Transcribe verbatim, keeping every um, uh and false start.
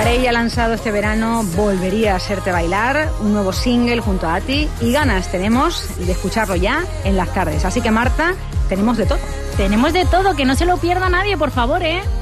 Carey ha lanzado este verano Volvería a hacerte bailar, un nuevo single junto a Ati, y ganas tenemos de escucharlo ya en las tardes. Así que, Marta, tenemos de todo. Tenemos de todo, que no se lo pierda nadie, por favor, ¿eh?